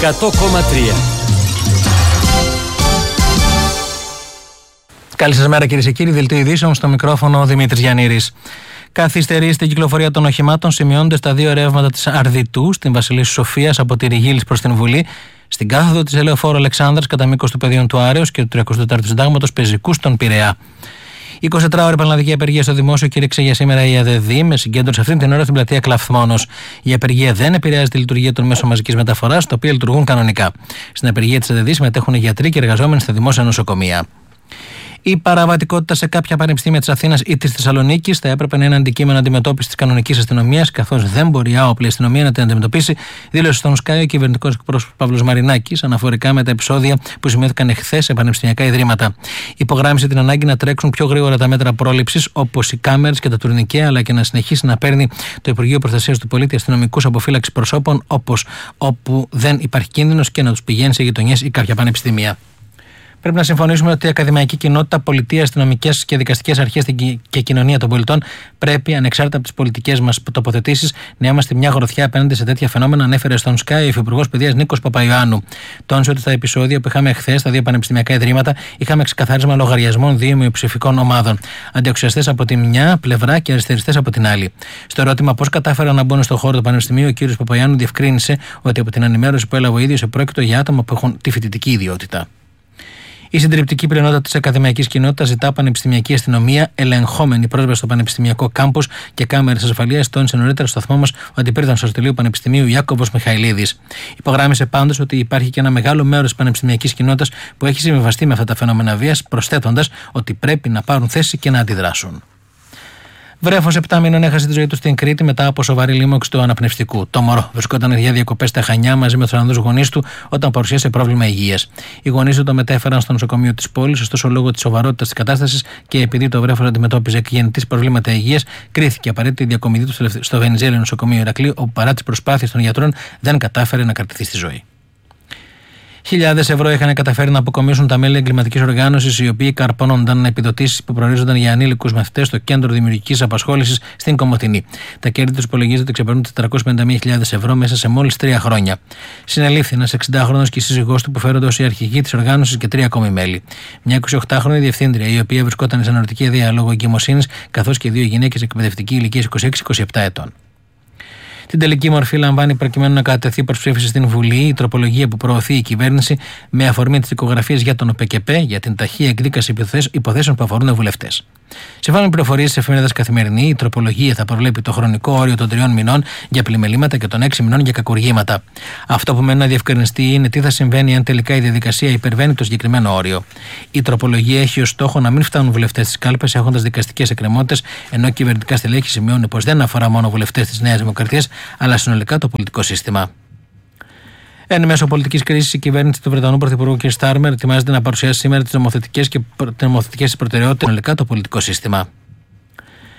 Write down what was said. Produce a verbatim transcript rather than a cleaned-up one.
εκατό κόμμα τρία. Καλή σας μέρα κυρίες και κύριοι, δελτίο ειδήσεων, στο μικρόφωνο ο Δημήτρης Γιαννήρης. Καθυστερεί στην κυκλοφορία των οχημάτων, σημειώνονται στα δύο ρεύματα της Αρδιτού, στην Βασιλίσσου Σοφίας από τη Ριγίλης προς την Βουλή, στην κάθοδο της Ελεοφόρου Αλεξάνδρας κατά μήκος του πεδίου του Άρεως και του τριακοστού τέταρτου Συντάγματος Πεζικού στον Πειραιά. εικοσιτετράωρη πανελλαδική απεργία στο δημόσιο κήρυξε για σήμερα η ΑΔΔ με συγκέντρωση αυτήν την ώρα στην πλατεία Κλαφθμόνος. Η απεργία δεν επηρεάζει τη λειτουργία των μέσων μαζικής μεταφοράς, τα οποία λειτουργούν κανονικά. Στην απεργία της ΑΔΔ συμμετέχουν γιατροί και εργαζόμενοι στα δημόσια νοσοκομεία. Η παραβατικότητα σε κάποια πανεπιστήμια της Αθήνας ή της Θεσσαλονίκης θα έπρεπε να είναι αντικείμενο αντιμετώπισης της κανονικής αστυνομίας, καθώς δεν μπορεί η άοπλη αστυνομία να την αντιμετωπίσει, δήλωσε στον Sky ο κυβερνητικός εκπρόσωπος Παύλος Μαρινάκης αναφορικά με τα επεισόδια που σημειώθηκαν εχθές σε πανεπιστημιακά ιδρύματα. Υπογράμμισε την ανάγκη να τρέξουν πιο γρήγορα τα μέτρα πρόληψης, όπως οι κάμερες και τα τουρνικέ, αλλά και να συνεχίσει να παίρνει το Υπουργείο Προστασίας του Πολίτη αστυνομικούς αποφύλαξης προσώπων, όπως όπου δεν υπάρχει κίνδυνος, και να τους πηγαίνει σε γειτονιές ή κάποια πανεπιστήμια. Πρέπει να συμφωνήσουμε ότι η ακαδημαϊκή κοινότητα, πολιτεία, αστυνομικές και δικαστικές αρχές και κοινωνία των πολιτών πρέπει, ανεξάρτητα από τις πολιτικές μας τοποθετήσεις, να είμαστε μια γροθιά απέναντι σε τέτοια φαινόμενα, ανέφερε στον Sky ο Υφυπουργός Παιδείας Νίκος Παπαϊωάννου. Τόνισε ότι στα επεισόδια που είχαμε χθες στα δύο πανεπιστημιακά ιδρύματα είχαμε ξεκαθάρισμα λογαριασμών δύο μειοψηφικών ομάδων. Αντιοξιαστές από τη μια πλευρά και αριστεριστές από την άλλη. Στο ερώτημα πώς κατάφεραν να μπουν στον χώρο του Πανεπιστημίου, ο κ. Παπαϊωάννου διευκρίνησε ότι από την ενημέρωση που έλαβε ο ίδιος επρόκειτο για άτομα που έχουν τη φοιτητική ιδιότητα. Η συντριπτική πλειονότητα της ακαδημαϊκής κοινότητας ζητά πανεπιστημιακή αστυνομία, ελεγχόμενη πρόσβαση στο πανεπιστημιακό κάμπους και κάμερες ασφαλείας, τόνισε νωρίτερα στο σταθμό μας ο αντιπρόεδρος του Αριστοτελείου Πανεπιστημίου Ιάκωβος Μιχαηλίδης. Υπογράμμισε πάντως ότι υπάρχει και ένα μεγάλο μέρος της πανεπιστημιακής κοινότητας που έχει συμβιβαστεί με αυτά τα φαινόμενα βίας, προσθέτοντας ότι πρέπει να πάρουν θέση και να αντιδράσουν. Βρέφος επτά μήνων έχασε τη ζωή του στην Κρήτη μετά από σοβαρή λίμωξη του αναπνευστικού. Το μωρό βρισκόταν για διακοπές στα Χανιά μαζί με τους Ολλανδούς γονείς του όταν παρουσίασε πρόβλημα υγείας. Οι γονείς του το μετέφεραν στο νοσοκομείο της πόλης, ωστόσο λόγω της σοβαρότητας της κατάστασης και επειδή το βρέφος αντιμετώπιζε εκγεννητής προβλήματα υγείας, κρίθηκε απαραίτητη η διακομιδή του στο Βενιζέλιο νοσοκομείο Ηρακλείου, όπου παρά τις προσπάθειες των γιατρών δεν κατάφερε να κρατηθεί στη ζωή. Χιλιάδες ευρώ είχαν καταφέρει να αποκομίσουν τα μέλη εγκληματικής οργάνωσης, οι οποίοι καρπώνονταν επιδοτήσεις που προορίζονταν για ανήλικους μαθητές στο Κέντρο Δημιουργικής Απασχόλησης στην Κομοτηνή. Τα κέρδη τους υπολογίζεται ότι ξεπερνούν τετρακόσιες πενήντα μία χιλιάδες ευρώ μέσα σε μόλις τρία χρόνια. Συνελήφθη ένας εξηντάχρονος και η σύζυγός του που φέρονται ως οι αρχηγοί της οργάνωσης και τρία ακόμη μέλη. Μια εικοσιοκτάχρονη διευθύντρια, η οποία βρισκόταν σε αναρωτική άδεια λόγω εγκυμοσύνης, καθώς και δύο γυναίκες εκπαιδευτική ηλικίας είκοσι έξι είκοσι επτά ετών. Την τελική μορφή λαμβάνει προκειμένου να κατατεθεί προς ψήφιση στην Βουλή η τροπολογία που προωθεί η κυβέρνηση με αφορμή τις δικογραφίες για τον ΟΠΕΚΕΠΕ για την ταχεία εκδίκαση υποθέσεων που αφορούν βουλευτές. Σύμφωνα με πληροφορίες της εφημερίδας Καθημερινή, η τροπολογία θα προβλέπει το χρονικό όριο των τριών μηνών για πλημελήματα και των έξι μηνών για κακουργήματα. Αυτό που μένει να διευκρινιστεί είναι τι θα συμβαίνει αν τελικά η διαδικασία υπερβαίνει το συγκεκριμένο όριο. Η τροπολογία έχει ως στόχο να μην φτάνουν βουλευτές στις κάλπες έχοντας δικαστικές εκκρεμότητες, ενώ κυβερνητικά στελέχη σημειώνουν πως δεν αφορά μόνο βουλευτές της Νέας Δημοκρατίας, αλλά συνολικά το πολιτικό σύστημα. Εν μέσω πολιτικής κρίσης, η κυβέρνηση του Βρετανού Πρωθυπουργού κ. Στάρμερ ετοιμάζεται να παρουσιάσει σήμερα τις νομοθετικές και τις προτεραιότητες συνολικά το πολιτικό σύστημα.